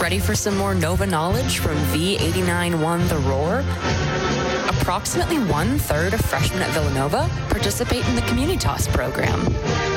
Ready for some more Nova knowledge from V89.1 The Roar? Approximately 1/3 of freshmen at Villanova participate in the Communitas program.